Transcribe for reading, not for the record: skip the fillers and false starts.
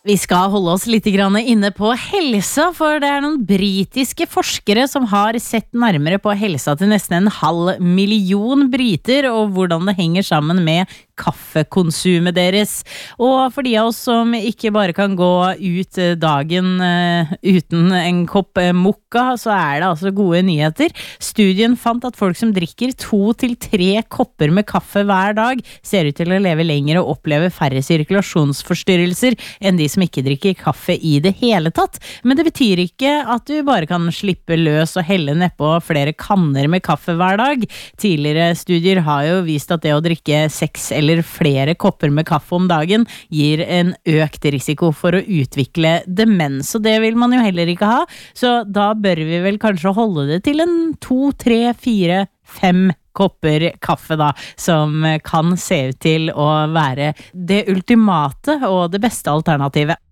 Vi skal holde oss litt grann inne på helsa, for det noen britiske forskere som har sett nærmere på helsa til nesten 500 000 briter, og hvordan det henger sammen med kaffekonsumet deres. Og for de av oss som ikke bare kan gå ut dagen uten en kopp mokka, så det altså gode nyheter. Studien fant at folk som drikker 2 til 3 kopper med kaffe hver dag, ser ut til å leve lenger og oppleve færre sirkulasjonsforstyrrelser enn de som ikke drikker kaffe i det hele tatt. Men det betyr ikke at du bare kan slippe løs og helle nedpå flere kanner med kaffe hver dag. Tidligere studier har jo vist at det å drikke 6 eller flere kopper med kaffe om dagen gir en økt risiko for å utvikle demens, og det vil man jo heller ikke ha. Så da bør vi vel kanskje holde det til 2, 3, 4, 5 kopper kaffe da, som kan se ut til å være det ultimate og det beste alternativet.